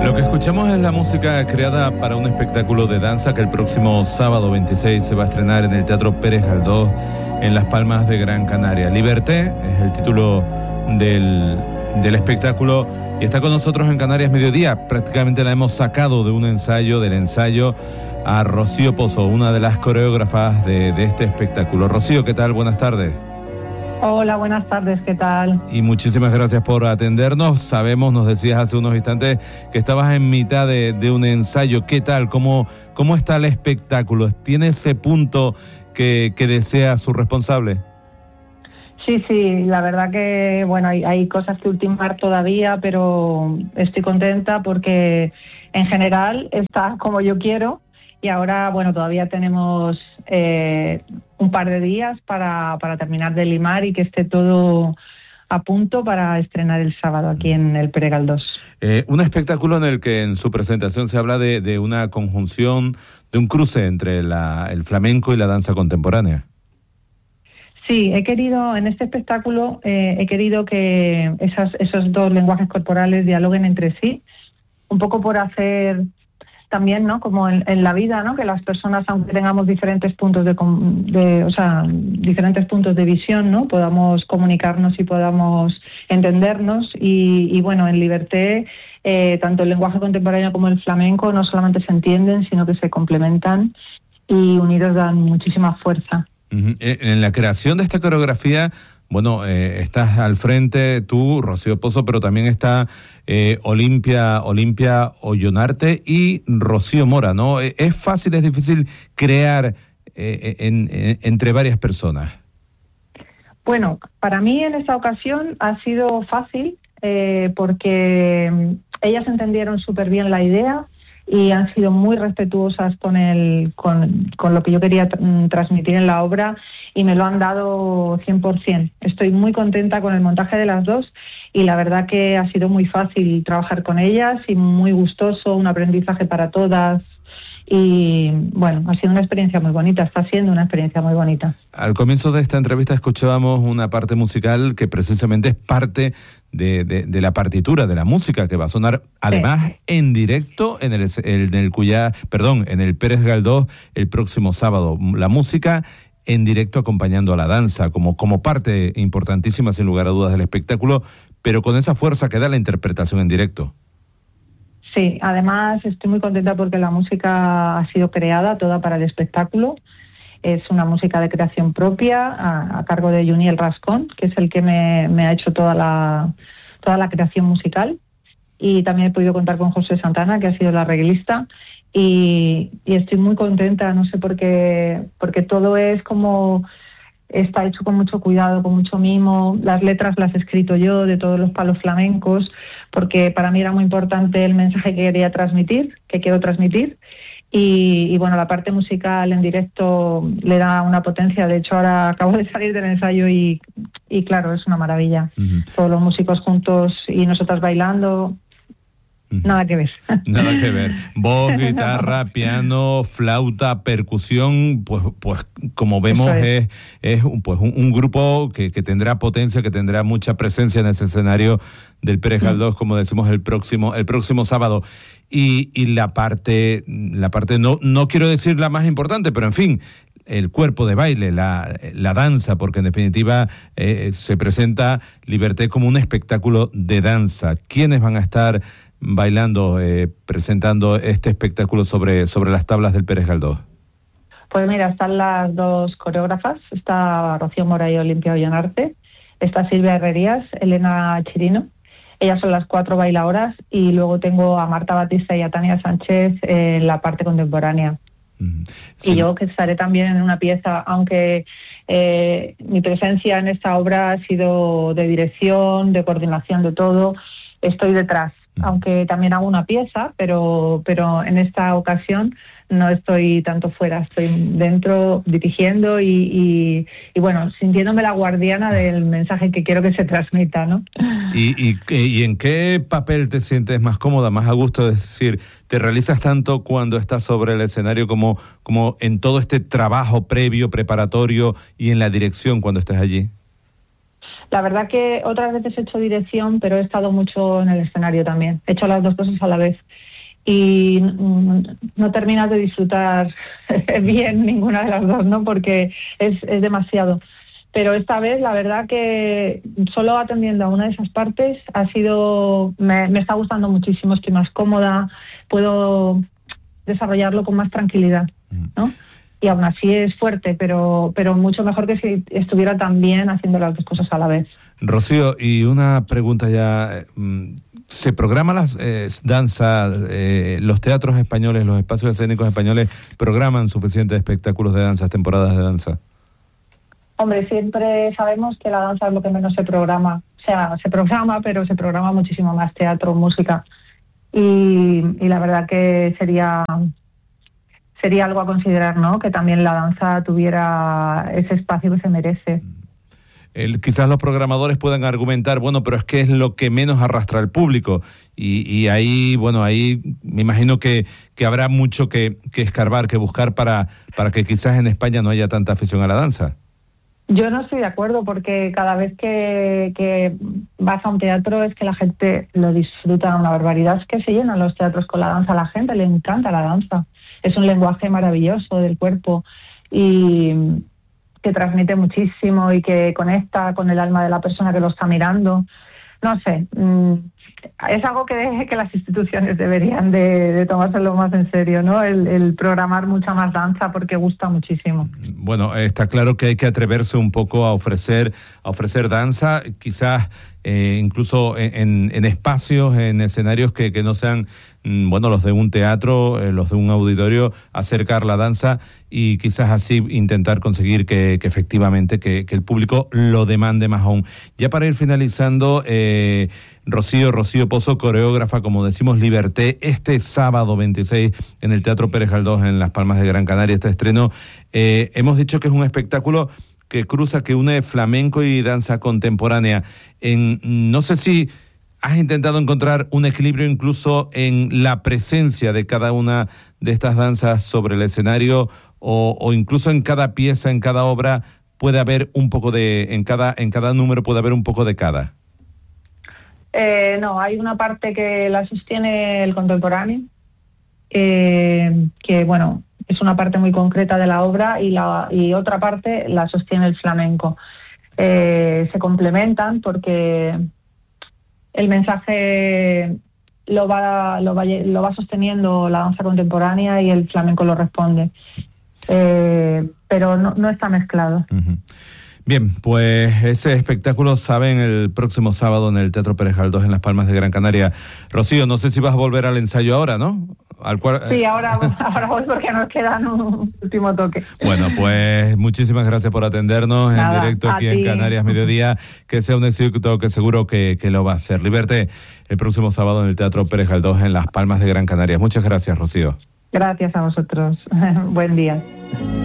Lo que escuchamos es la música creada para un espectáculo de danza que el próximo sábado 26 se va a estrenar en el Teatro Pérez Galdós en Las Palmas de Gran Canaria. Liberté es el título del espectáculo y está con nosotros en Canarias Mediodía. Prácticamente la hemos sacado de un ensayo, del ensayo, a Rocío Pozo, una de las coreógrafas de este espectáculo. Rocío, ¿qué tal? Buenas tardes. Hola, buenas tardes, ¿qué tal? Y muchísimas gracias por atendernos. Sabemos, nos decías hace unos instantes, que estabas en mitad de un ensayo. ¿Qué tal? ¿Cómo está el espectáculo? ¿Tiene ese punto que desea su responsable? Sí, la verdad que, bueno, hay cosas que ultimar todavía, pero estoy contenta porque en general está como yo quiero. Y ahora, bueno, todavía tenemos un par de días para terminar de limar y que esté todo a punto para estrenar el sábado aquí en el Pérez Galdós. Un espectáculo en el que en su presentación se habla de una conjunción, de un cruce entre el flamenco y la danza contemporánea. Sí, en este espectáculo he querido que esos dos lenguajes corporales dialoguen entre sí, un poco por hacer también, ¿no? Como en la vida, ¿no? Que las personas, aunque tengamos diferentes puntos diferentes puntos de visión, ¿no? Podamos comunicarnos y podamos entendernos. Y bueno, en Liberté, tanto el lenguaje contemporáneo como el flamenco no solamente se entienden, sino que se complementan y unidos dan muchísima fuerza. En la creación de esta coreografía, bueno, estás al frente tú, Rocío Pozo, pero también está Olimpia Ollonarte y Rocío Mora, ¿no? ¿Es fácil, es difícil crear entre varias personas? Bueno, para mí en esta ocasión ha sido fácil porque ellas entendieron súper bien la idea y han sido muy respetuosas con lo que yo quería transmitir en la obra y me lo han dado 100%. Estoy muy contenta con el montaje de las dos y la verdad que ha sido muy fácil trabajar con ellas y muy gustoso, un aprendizaje para todas. Y bueno, ha sido una experiencia muy bonita, está siendo una experiencia muy bonita. Al comienzo de esta entrevista escuchábamos una parte musical que precisamente es parte de la partitura, de la música que va a sonar además en directo en el Pérez Galdós el próximo sábado. La música en directo acompañando a la danza como parte importantísima sin lugar a dudas del espectáculo, pero con esa fuerza que da la interpretación en directo. Sí, además estoy muy contenta porque la música ha sido creada toda para el espectáculo. Es una música de creación propia a cargo de Juniel Rascón, que es el que me ha hecho toda la creación musical. Y también he podido contar con José Santana, que ha sido el arreglista. Y estoy muy contenta, no sé por qué, porque todo es como... Está hecho con mucho cuidado, con mucho mimo. Las letras las he escrito yo de todos los palos flamencos, porque para mí era muy importante el mensaje que quiero transmitir. Y bueno, la parte musical en directo le da una potencia. De hecho, ahora acabo de salir del ensayo y claro, es una maravilla. Uh-huh. Todos los músicos juntos y nosotras bailando. Nada que ver. Nada que ver. Voz, guitarra, piano, flauta, percusión, pues como vemos es un grupo que tendrá potencia, que tendrá mucha presencia en ese escenario del Pérez Galdós, como decimos, el próximo sábado. Y la parte no quiero decir la más importante, pero en fin, el cuerpo de baile, la danza, porque en definitiva se presenta Liberté como un espectáculo de danza. ¿Quiénes van a estar bailando, presentando este espectáculo sobre las tablas del Pérez Galdós? Pues mira, están las dos coreógrafas, está Rocío Mora y Olimpia Ollonarte, está Silvia Herrerías, Elena Chirino, ellas son las 4 bailadoras y luego tengo a Marta Batista y a Tania Sánchez en la parte contemporánea. Sí. Y yo que estaré también en una pieza, aunque mi presencia en esta obra ha sido de dirección, de coordinación de todo, estoy detrás. Aunque también hago una pieza, pero en esta ocasión no estoy tanto fuera, estoy dentro dirigiendo y bueno, sintiéndome la guardiana del mensaje que quiero que se transmita, ¿no? ¿Y en qué papel te sientes más cómoda, más a gusto? Es decir, ¿te realizas tanto cuando estás sobre el escenario como en todo este trabajo previo, preparatorio y en la dirección cuando estás allí? La verdad que otras veces he hecho dirección, pero he estado mucho en el escenario también. He hecho las dos cosas a la vez. Y no terminas de disfrutar bien ninguna de las dos, ¿no? Porque es demasiado. Pero esta vez, la verdad que solo atendiendo a una de esas partes me está gustando muchísimo, estoy más cómoda, puedo desarrollarlo con más tranquilidad, ¿no? Y aún así es fuerte, pero mucho mejor que si estuviera también haciendo las dos cosas a la vez. Rocío, y una pregunta ya, ¿se programan las danzas, los teatros españoles, los espacios escénicos españoles programan suficientes espectáculos de danzas, temporadas de danza? Hombre, siempre sabemos que la danza es lo que menos se programa. O sea, se programa, pero se programa muchísimo más teatro, música. Y la verdad que sería algo a considerar, ¿no? Que también la danza tuviera ese espacio que se merece. Quizás los programadores puedan argumentar, bueno, pero es que es lo que menos arrastra al público. Y ahí, bueno, ahí me imagino que habrá mucho que escarbar, que buscar para que quizás en España no haya tanta afición a la danza. Yo no estoy de acuerdo, porque cada vez que vas a un teatro es que la gente lo disfruta una barbaridad. Es que se llenan los teatros con la danza, a la gente le encanta la danza. Es un lenguaje maravilloso del cuerpo y que transmite muchísimo y que conecta con el alma de la persona que lo está mirando. No sé, es algo que las instituciones deberían de tomárselo más en serio, ¿no? El programar mucha más danza, porque gusta muchísimo. Bueno, está claro que hay que atreverse un poco a ofrecer danza, quizás incluso en espacios, en escenarios que no sean, bueno, los de un teatro, los de un auditorio, acercar la danza y quizás así intentar conseguir que efectivamente que el público lo demande más aún. Ya para ir finalizando, Rocío Pozo, coreógrafa, como decimos, Liberté, este sábado 26 en el Teatro Pérez Galdós en Las Palmas de Gran Canaria, este estreno. Hemos dicho que es un espectáculo que une flamenco y danza contemporánea. No sé si has intentado encontrar un equilibrio incluso en la presencia de cada una de estas danzas sobre el escenario o incluso en cada pieza, en cada obra, puede haber un poco en cada número puede haber un poco de cada. No, hay una parte que la sostiene el contemporáneo, que bueno, es una parte muy concreta de la obra, y otra parte la sostiene el flamenco. Se complementan porque el mensaje lo va sosteniendo la danza contemporánea y el flamenco lo responde. Pero no está mezclado. Uh-huh. Bien, pues ese espectáculo, saben, el próximo sábado en el Teatro Pérez Galdós en Las Palmas de Gran Canaria. Rocío, no sé si vas a volver al ensayo ahora, ¿no? Sí, ahora voy porque nos queda un último toque. Bueno, pues muchísimas gracias por atendernos en directo aquí en Canarias Mediodía. Que sea un éxito, que seguro que lo va a ser. Liberté el próximo sábado en el Teatro Pérez Galdós en Las Palmas de Gran Canaria. Muchas gracias, Rocío. Gracias a vosotros. Buen día.